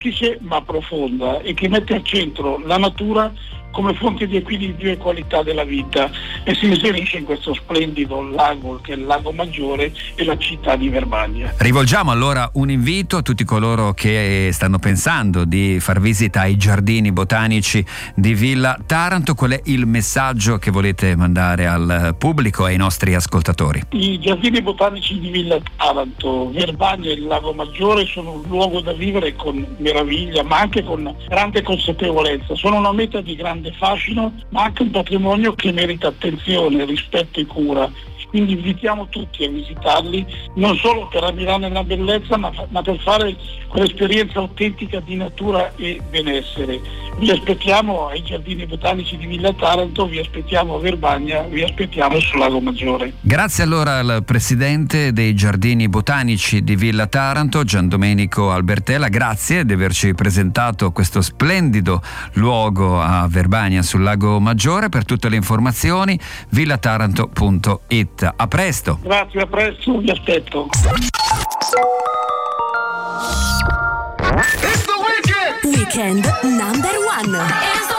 semplice ma profonda e che mette al centro la natura come fonte di equilibrio e qualità della vita e si inserisce in questo splendido lago che è il Lago Maggiore e la città di Verbania. Rivolgiamo allora un invito a tutti coloro che stanno pensando di far visita ai giardini botanici di Villa Taranto. Qual è il messaggio che volete mandare al pubblico e ai nostri ascoltatori? I giardini botanici di Villa Taranto, Verbania e il Lago Maggiore sono un luogo da vivere con meraviglia ma anche con grande consapevolezza. Sono una meta di grande fascino ma anche un patrimonio che merita attenzione, rispetto e cura. Quindi invitiamo tutti a visitarli non solo per ammirarne la bellezza ma per fare quell'esperienza autentica di natura e benessere. Vi aspettiamo ai giardini botanici di Villa Taranto, vi aspettiamo a Verbania, vi aspettiamo sul Lago Maggiore. Grazie allora al presidente dei giardini botanici di Villa Taranto, Giandomenico Albertella, grazie di averci presentato questo splendido luogo a Verbania sul Lago Maggiore. Per tutte le informazioni villataranto.it. A presto. Grazie, a presto, vi aspetto. Weekend number one.